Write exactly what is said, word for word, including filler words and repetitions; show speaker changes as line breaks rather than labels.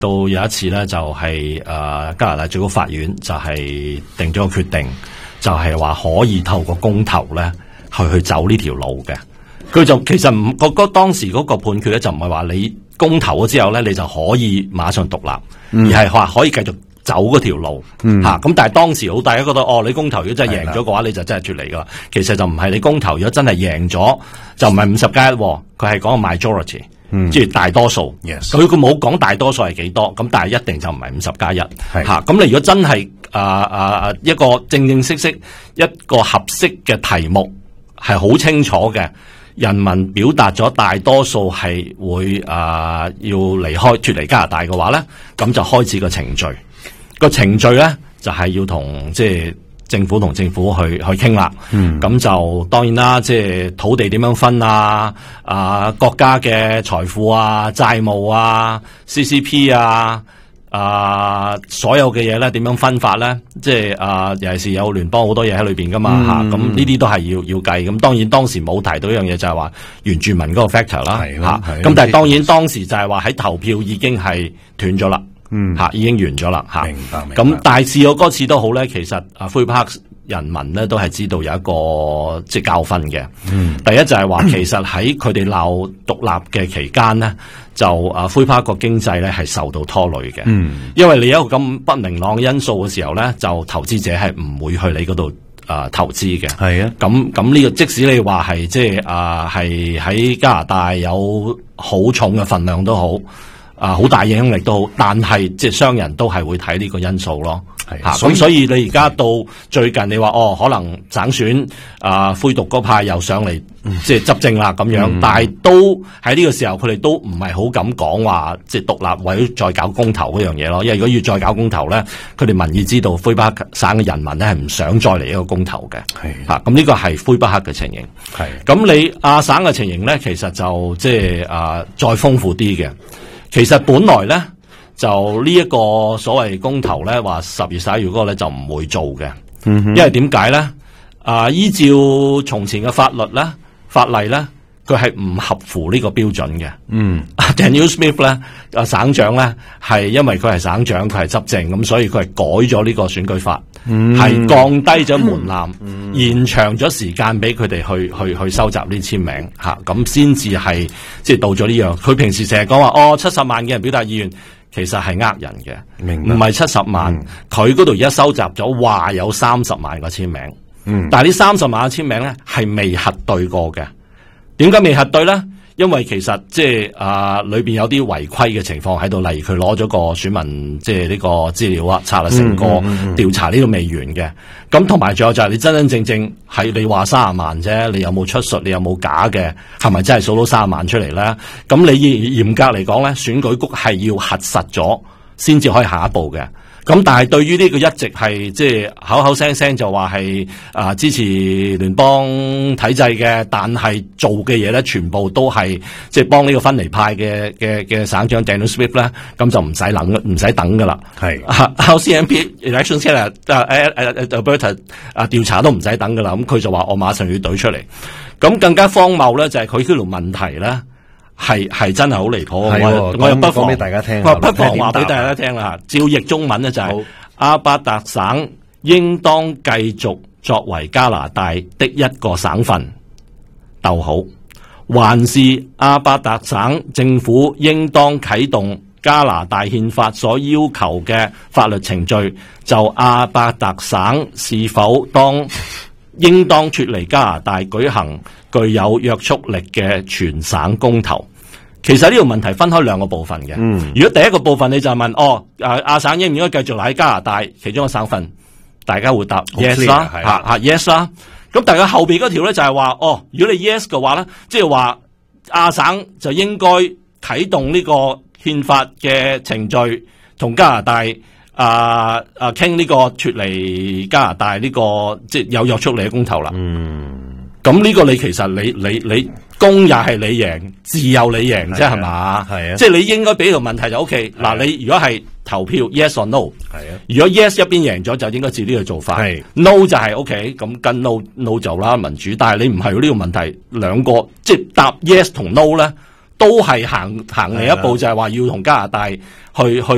到有一次咧，就係、是、誒、呃、加拿大最高法院就係定咗個決定，就係、是、話可以透過公投咧去去走呢條路嘅。佢就其實唔覺得當時嗰個判決咧，就唔係話你公投咗之後咧，你就可以馬上獨立，嗯、而係話可以繼續走嗰條路嚇。咁、嗯啊、但係當時好大家覺得哦，你公投如果真係贏咗嘅話，你就真係脫離噶啦。其實就唔係，你公投如果真係贏咗，就唔係五十加一，佢係講個 majority。嗯，即係大多數，佢佢冇講大多數係幾多，咁但係一定就唔係五十加一，吓，咁你如果真係啊啊一個正正式式一個合適嘅題目係好清楚嘅，人民表達咗大多數係會啊、呃、要離開脫離加拿大嘅話咧，咁就開始個程序，個程序咧就係、是、要同即係。政府同政府去去傾啦，咁、嗯、就當然啦，即係土地點樣分啊，啊國家嘅財富啊、債務啊、C C P 啊，啊所有嘅嘢咧點樣分法咧？即係啊，尤其是有聯邦好多嘢喺裏邊噶嘛吓，咁呢啲都係要要計。咁當然當時冇提到一樣嘢，就係話原住民嗰個 factor 啦，吓。咁但係當然當時就係話喺投票已經係斷咗啦。嗯，吓已經完咗啦，吓。明白，明白。咁大致有嗰次都好咧，其實啊，魁北克人民咧都係知道有一個即係教訓嘅。嗯，第一就係話，其實喺佢哋鬧獨立嘅期間咧，就啊魁北克個經濟咧係受到拖累嘅。嗯，因為你有一個咁不明朗嘅因素嘅時候咧，就投資者係唔會去你嗰度啊投資嘅。係啊，咁咁呢個即使你話係即係啊係喺加拿大有好重嘅份量都好。啊，好大影響力都好，但係即係商人都係會睇呢個因素咯。係吓，咁所以你而家到最近你話哦，可能省選啊魁獨嗰派又上嚟即係執政啦咁樣，嗯、但係都喺呢個時候佢哋都唔係好敢講話即係獨立為咗再搞公投嗰樣嘢咯。因為如果要再搞公投咧，佢哋民意知道魁北克省嘅人民咧係唔想再嚟一個公投嘅。係吓，咁呢個係魁北克嘅情形。係咁你亞省嘅情形咧，其實就即係啊再豐富啲嘅。其實本來咧就呢一個所謂公投咧，話十月十一月嗰個咧就唔會做嘅，嗯、因為點解咧？啊，依照從前嘅法律咧、法例咧，佢係唔合乎呢個標準嘅。嗯 ，Daniel Smith 咧，啊省長咧係因為佢係省長，佢係執政，咁所以佢係改咗呢個選舉法，係、嗯、降低咗門檻，嗯、延長咗時間俾佢哋去去去收集呢啲簽名吓，咁先至係即係到咗呢樣。佢平時成日講話哦，七十萬嘅人表達意願，其實係呃人嘅，明唔係七十萬。佢嗰度而家收集咗話有三十萬個簽名，嗯，但係呢三十萬嘅簽名咧係未核對過嘅。點解未核對咧？因為其實即係啊，裏邊有啲違規嘅情況喺度，例如佢攞咗個選民即係呢個資料啊，查啦成個調查呢度未完嘅。咁同埋仲有就係你真真正正係你話三十萬啫，你有冇出術？你有冇假嘅？係咪真係數到三十萬出嚟咧？咁你嚴格嚟講咧，選舉局係要核實咗先至可以下一步嘅。咁但係對於呢個一直係即係口口聲聲就話係啊支持聯邦體制嘅，但係做嘅嘢咧全部都係即係幫呢個分離派嘅嘅嘅省長 Daniel Smith 咧，咁就唔使等唔使等噶啦。係 R C M P election 出嚟啊誒誒 Alberta 啊調查都唔使等噶啦，咁佢就話我馬上要懟出嚟。咁更加荒謬咧就係佢呢條問題咧。係係真係好離譜，我我又不妨俾大家聽，我不妨話俾大家聽啦。照譯中文咧就係、是、阿伯達省應當繼續作為加拿大的一個省份，逗號，還是阿伯達省政府應當啟動加拿大憲法所要求嘅法律程序，就阿伯達省是否當應當脫離加拿大舉行具有約束力嘅全省公投。其實呢個問題分開兩個部分嘅。嗯，如果第一個部分你就問哦，亞、啊、省應唔應該繼續留喺加拿大其中一個省份，大家會答 yes 啦，吓吓 yes 啦。咁大家後邊嗰條咧就係話哦，如果你 yes 嘅話咧，即係話亞省就應該啟動呢個憲法嘅程序，同加拿大啊啊傾呢個脫離加拿大呢、這個即係有約束力嘅公投啦。嗯。咁呢個你其實你你你公也係你贏，自由你贏啫係嘛？係啊，即係你應該俾條問題就 O K。嗱，你如果係投票 yes or no， 係啊。如果 yes 一邊贏咗，就應該照呢個做法。係 no 就係 O K，咁跟 no no 就啦民主。但係你唔係呢個問題，兩個即係答 yes 同 no 咧，都係行行嚟一步，就係話要同加拿大去去。